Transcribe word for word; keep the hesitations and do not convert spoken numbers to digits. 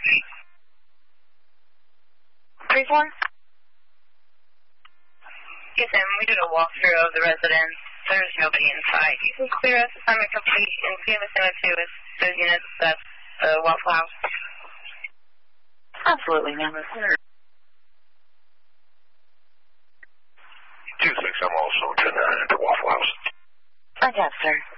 three four? Yes, ma'am. We did a walkthrough of the residence. There's nobody inside. You can clear us assignment complete and see if it's in two with those units. That's the Waffle House. Absolutely, ma'am. two six, I'm also to the, the Waffle House. I got, sir.